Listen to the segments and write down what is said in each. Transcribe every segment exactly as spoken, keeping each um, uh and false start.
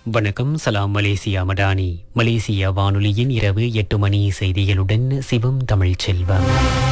வணக்கம். சலாம் Malaysia Madani. Malaysia வானொலியின் இரவு எட்டு மணி செய்திகளுடன் சிவம் தமிழ்ச்செல்வம்.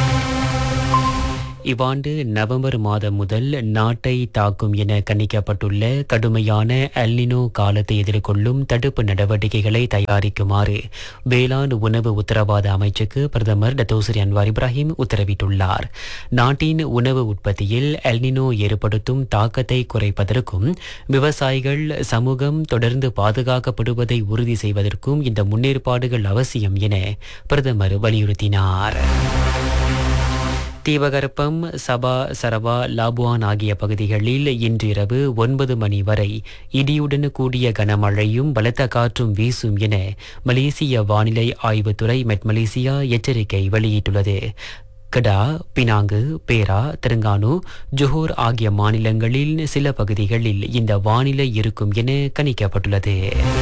இவ்வாண்டு நவம்பர் மாதம் முதல் நாட்டை தாக்கும் என கணிக்கப்பட்டுள்ள கடுமையான எல்னினோ காலத்தை எதிர்கொள்ளும் தடுப்பு நடவடிக்கைகளை தயாரிக்குமாறு வேளாண் உணவு உத்தரவாத அமைச்சுக்கு பிரதமர் டத்தோசரி அன்வார் இப்ராஹிம் உத்தரவிட்டுள்ளார். நாட்டின் உணவு உற்பத்தியில் எல்னினோ ஏற்படுத்தும் தாக்கத்தை குறைப்பதற்கும் விவசாயிகள் சமூகம் தொடர்ந்து பாதுகாக்கப்படுவதை உறுதி செய்வதற்கும் இந்த முன்னேற்பாடுகள் அவசியம் என பிரதமர் வலியுறுத்தினார். தீபகற்பம், சபா, சரவா, லாபுவான் ஆகிய பகுதிகளில் இன்றிரவு ஒன்பது மணி வரை இடியுடன் கூடிய கனமழையும் பலத்த காற்றும் வீசும் என மலேசிய வானிலை ஆய்வுத்துறை மெட் மலேசியா எச்சரிக்கை வெளியிட்டுள்ளது. கடா, பினாங்கு, பேரா, தெலுங்கானு, ஜொஹோர் ஆகிய மாநிலங்களில் சில பகுதிகளில் இந்த வானிலை இருக்கும் என கணிக்கப்பட்டுள்ளது.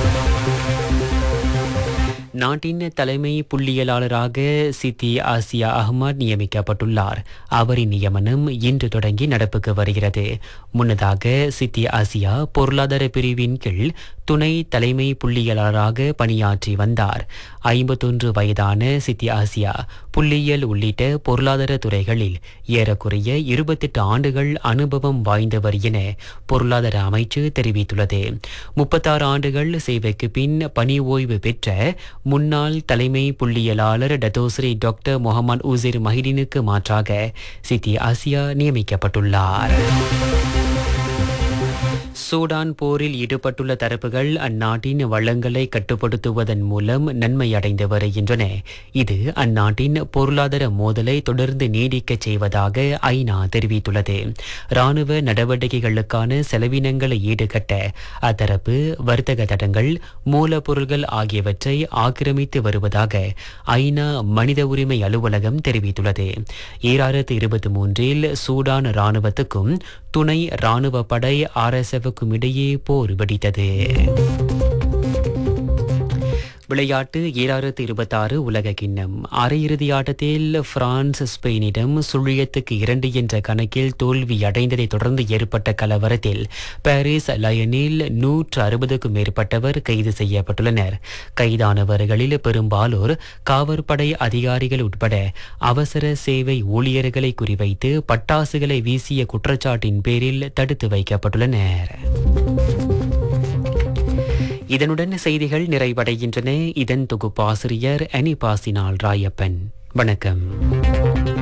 நாட்டின் தலைமை புள்ளியியலாளராக சித்தி ஆசியா அஹ்மத் நியமிக்கப்பட்டுள்ளார். அவரின் நியமனம் இன்று தொடங்கி நடப்புக்கு வருகிறது. முன்னதாக சித்தி ஆசியா பொருளாதார பிரிவின் கீழ் துணை தலைமை புள்ளியியலாளராக பணியாற்றி வந்தார். ஐம்பத்தொன்று வயதான சித்தி ஆசியா புள்ளியியல் உள்ளிட்ட பொருளாதார துறைகளில் ஏறக்குறைய இருபத்தெட்டு ஆண்டுகள் அனுபவம் வாய்ந்தவர் என பொருளாதார அமைச்சு தெரிவித்துள்ளது. முப்பத்தாறு ஆண்டுகள் சேவைக்கு பின் பணி ஓய்வு பெற்ற முன்னாள் தலைமை புள்ளியியலாளர் டத்தோஸ்ரீ டாக்டர் முகமது உசேர் மஹிடினுக்கு மாற்றாக சித்தி ஆசியா நியமிக்கப்பட்டுள்ளார். சூடான் போரில் ஈடுபட்டுள்ள தரப்புகள் அந்நாட்டின் வளங்களை கட்டுப்படுத்துவதன் மூலம் நன்மை அடைந்து வருகின்றன. இது அந்நாட்டின் பொருளாதார மோதலை தொடர்ந்து நீடிக்கச் செய்வதாக ஐநா தெரிவித்துள்ளது. இராணுவ நடவடிக்கைகளுக்கான செலவினங்களை ஈடுகட்ட அத்தரப்பு வர்த்தக தடங்கள், மூலப்பொருள்கள் ஆகியவற்றை ஆக்கிரமித்து வருவதாக ஐநா மனித உரிமை அலுவலகம் தெரிவித்துள்ளது. ஈராயிரத்து இருபத்தி மூன்றில் சூடான் இராணுவத்துக்கும் துணை இராணுவ படை ஆர்எஸ்எஃப் இடையே போர் வெடித்தது. விளையாட்டு ஈராயிரத்து இருபத்தாறு உலக கிண்ணம் அரையிறுதி ஆட்டத்தில் பிரான்ஸ் ஸ்பெயினிடம் சுழியத்துக்கு இரண்டு என்ற கணக்கில் தோல்வி அடைந்ததை தொடர்ந்து ஏற்பட்ட கலவரத்தில் பாரிஸ் லயனில் நூற்று அறுபதுக்கும் மேற்பட்டவர் கைது செய்யப்பட்டுள்ளனர். கைதானவர்களில் பெரும்பாலோர் காவற்படை அதிகாரிகள் உட்பட அவசர சேவை ஊழியர்களை குறிவைத்து பட்டாசுகளை வீசிய குற்றச்சாட்டின் பேரில் தடுத்து வைக்கப்பட்டுள்ளனர். இதனுடன் செய்திகள் நிறைவடைகின்றன. இதன் தொகுப்பாசிரியர் அனிபாசினால் ராயப்பன். வணக்கம்.